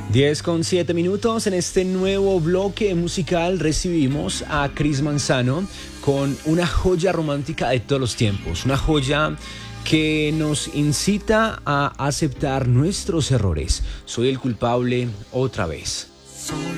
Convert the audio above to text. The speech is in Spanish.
10:07. En este nuevo bloque musical recibimos a Chris Manzano con una joya romántica de todos los tiempos, una joya que nos incita a aceptar nuestros errores. Soy el culpable otra vez. Solo